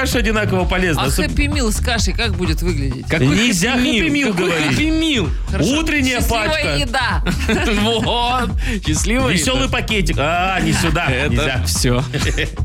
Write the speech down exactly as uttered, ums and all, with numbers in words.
каша одинаково полезна. А Особ- хэппи мил с кашей как будет выглядеть? Какой Нельзя хэппи мил? хэппи мил Какой говорить. хэппи мил? Утренняя Счастливая пачка. еда. Вот. Счастливый. Веселый пакетик. А, не сюда. Это Нельзя. все.